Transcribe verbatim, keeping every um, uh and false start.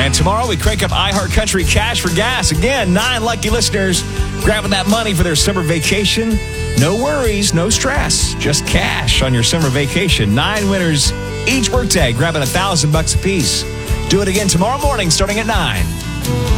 And tomorrow we crank up iHeartCountry Cash for Gas. Again, nine lucky listeners grabbing that money for their summer vacation. No worries, no stress, just cash on your summer vacation. Nine winners each workday grabbing a thousand bucks apiece. Do it again tomorrow morning starting at nine.